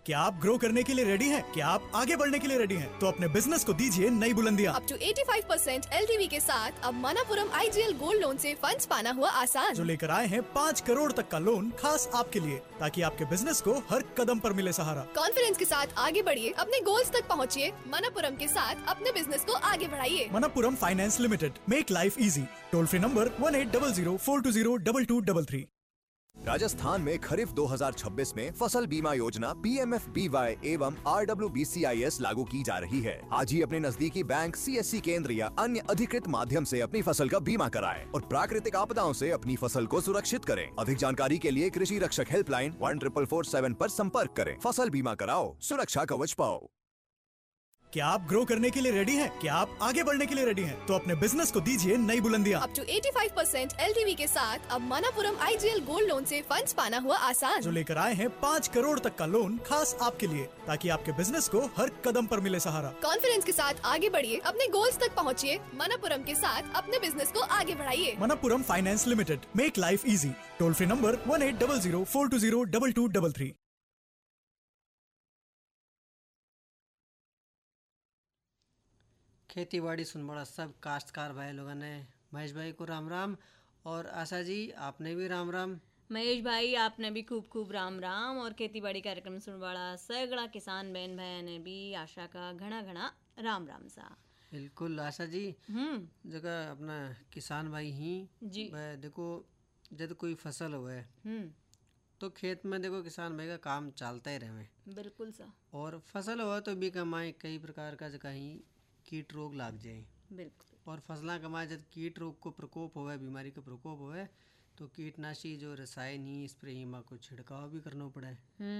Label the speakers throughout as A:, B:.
A: क्या आप ग्रो करने के लिए रेडी हैं? क्या आप आगे बढ़ने के लिए रेडी हैं? तो अपने बिजनेस को दीजिए नई बुलंदियां।
B: अप टू 85% LTV के साथ अब मनापुरम IGL गोल्ड लोन से फंड्स पाना हुआ आसान।
A: जो लेकर आए हैं 5 करोड़ तक का लोन खास आपके लिए, ताकि आपके बिजनेस को हर कदम पर मिले सहारा।
B: कॉन्फिडेंस के साथ आगे बढ़िए, अपने गोल्स तक पहुँचिए। मनापुरम के साथ अपने बिजनेस को आगे बढ़ाइए।
A: Manappuram finance limited, make life easy. Toll free number 1800-420-2233।
C: Rajasthan में खरीफ 2026 में फसल बीमा योजना PMFBY एवं RWBCIS लागू की जा रही है। आज ही अपने नजदीकी बैंक, CSC केंद्र या अन्य अधिकृत माध्यम से अपनी फसल का बीमा कराएं और प्राकृतिक आपदाओं से अपनी फसल को सुरक्षित करें। अधिक जानकारी के लिए कृषि रक्षक हेल्पलाइन 14447 पर संपर्क करें। फसल बीमा कराओ, सुरक्षा कवच पाओ।
A: क्या आप ग्रो करने के लिए रेडी हैं? क्या आप आगे बढ़ने के लिए रेडी हैं? तो अपने बिजनेस को दीजिए नई बुलंदियां।
B: अप टू 85% LTV के साथ अब मनापुरम IGL गोल्ड लोन से फंड्स पाना हुआ आसान।
A: जो लेकर आए हैं 5 करोड़ तक का लोन खास आपके लिए, ताकि आपके बिजनेस को हर कदम पर मिले सहारा।
B: कॉन्फिडेंस के साथ आगे बढ़िए, अपने गोल्स तक पहुँचिए। मनापुरम के साथ अपने बिजनेस को आगे बढ़ाइए।
A: Manappuram finance limited, make life easy. Toll free number 1800-420-2233।
D: खेती बाड़ी सुन बड़ा सब काश्तकार भाई लोगों ने महेश भाई को राम राम, और आशा जी आपने भी राम राम।
E: महेश भाई आपने भी खूब खूब राम राम, और खेती बाड़ी कार्यक्रम सुन बड़ा सगड़ा किसान बहन भाई ने भी आशा का घना घना राम राम सा।
D: बिल्कुल आशा जी, जगह अपना किसान भाई ही
E: जी।
D: वह देखो जब कोई फसल हुए तो खेत में देखो किसान भाई का काम चलता ही रहे।
E: बिल्कुल सा।
D: और फसल हुआ तो भी कमाए कई प्रकार का जगह ही कीट रोग लाग जाए।
E: बिल्कुल।
D: और फसला कमाए जब कीट रोग को प्रकोप होवे, बीमारी का प्रकोप होवे, तो कीटनाशी जो रसायन ही स्प्रे ही माँ को छिड़काव भी करना पड़े।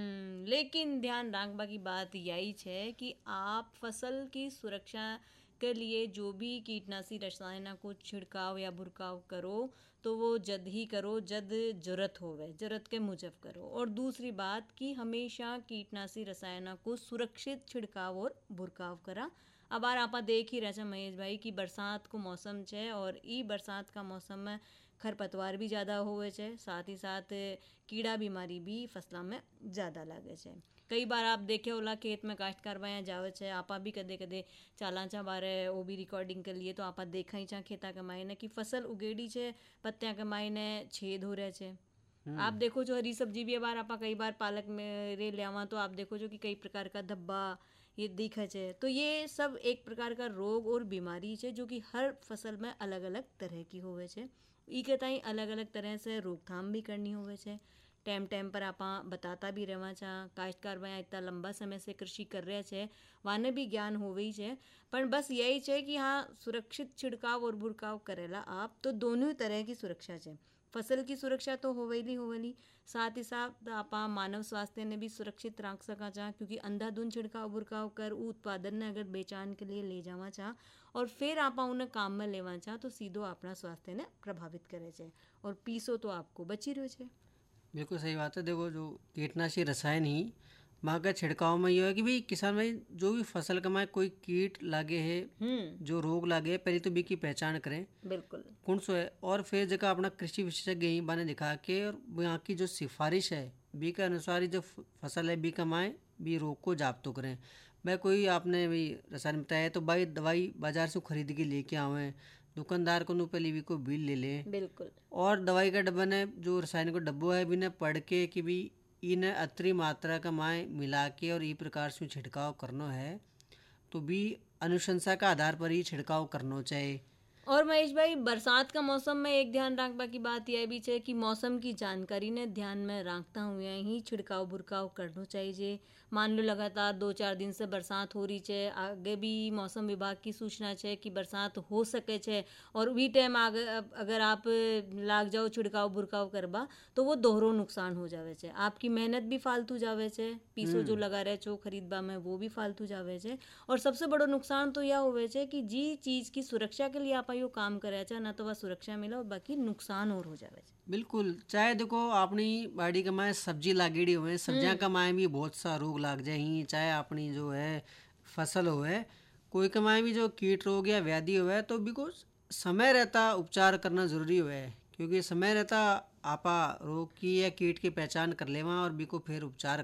E: लेकिन ध्यान रखने की बात यही है कि आप फसल की सुरक्षा के लिए जो भी कीटनाशी रसायन को छिड़काव या बुरकाव करो तो वो जद ही करो जद जरूरत होवे, जरूरत के मुजब करो। और दूसरी बात कि हमेशा कीटनाशी रसायन को सुरक्षित छिड़काव और बुरकाव करा। अब बार आप देख ही रहे महेश भाई कि बरसात को मौसम है, और ई बरसात का मौसम में खरपतवार भी ज़्यादा होवे छे, साथ ही साथ कीड़ा बीमारी भी फसलों में ज़्यादा लगे छे। कई बार आप देखे होला खेत में काश्तकार भाई जावे छे, आपा भी कदे कदे चाला चा बारे वो भी रिकॉर्डिंग कर लिए तो आपा देखा ही चा खेता के मायने कि फसल उगेड़ी छे, पत्तियां के मायने छेद हो रहे छे। आप देखो जो हरी सब्जी भी बार आपा कई बार पालक में रे लियावा तो आप देखो जो कि कई प्रकार का धब्बा ये दिखे छे। तो ये सब एक प्रकार का रोग और बीमारी है जो कि हर फसल में अलग अलग तरह की होवे छे। ई के ताई अलग अलग तरह से रोकथाम भी करनी होवे छे। टाइम टाइम पर आपा बताता भी रहवा चा। काश्तकार भाई इतना लंबा समय से कृषि कर रहे छे, वाने भी ज्ञान होवे ही छे। पर बस यही छे कि हाँ सुरक्षित छिड़काव और बुरकाव करेला आप तो दोनों तरह की सुरक्षा छे। फसल की सुरक्षा तो होवेली, साथ ही साथ आपा मानव स्वास्थ्य ने भी सुरक्षित रख सका चाह, क्योंकि अंधाधुंध छिड़काव बुरकाव कर उत्पादन ने अगर बेचान के लिए ले जावा चाह और फिर आपा उन्हें काम में लेवा चाह तो सीधो अपना स्वास्थ्य ने प्रभावित करे छे, और पीसो तो आपको बची रहो छे।
D: बिल्कुल सही बात है। देखो जो कीटनाशी रसायन ही माँ का छिड़काव में ये है कि भाई किसान भाई जो भी फसल कमाए कोई कीट लागे है, जो रोग लागे है, पहले तो बी की पहचान करें
E: बिल्कुल
D: कौन सो है, और फिर जगह अपना कृषि विशेषज्ञ ही बने दिखा के और यहाँ की जो सिफारिश है बी के अनुसार ही जो फसल है बी कमाए बी रोग को जाब्तो करें। मैं कोई आपने भी रसायन बताया तो भाई दवाई बाजार से खरीद के लेके आवे, दुकानदार को पहले भी को बिल ले लें।
E: बिल्कुल।
D: और दवाई का डब्बा ने जो रसायन का डब्बो है भी ने पढ़ के कि भी इन्हें अतरी मात्रा का माए मिला के और ई प्रकार से छिड़काव करना है तो भी अनुशंसा का आधार पर ही छिड़काव करना चाहिए।
E: और महेश भाई बरसात का मौसम में एक ध्यान रखने की बात यह भी है कि मौसम की जानकारी ने ध्यान में रखता हुए ही छिड़काव बुरकाव करना चाहिए। मान लो लगातार 2-4 दिन से बरसात हो रही है, आगे भी मौसम विभाग की सूचना है कि बरसात हो सके छे, और वही टाइम आगे अगर आप लाग जाओ छिड़काव बुरकाव करबा तो वो दोहरो नुकसान हो जावे छे। आपकी मेहनत भी फालतू जावे छे, पीसो जो लगा रहे छो खरीदबा में वो भी फालतू जावे छे, और सबसे बड़ो नुकसान तो यह होवे छे कि जी चीज की सुरक्षा के लिए आप यो काम करे छे ना तो वह सुरक्षा मिला और बाकी नुकसान और हो जावे छे।
D: बिल्कुल। चाहे देखो अपनी बाड़ी का माए सब्जी लागेड़ी हुए, सब्जियां का माए भी बहुत सा रोग लाग जाए ही, चाहे अपनी जो है फसल हुए कोई का माए भी जो कीट रोग या व्याधि हुए तो भी को समय रहता उपचार करना जरूरी हुए, क्योंकि समय रहता आपा रोग की या कीट की पहचान कर लेवा और भी को फिर उपचार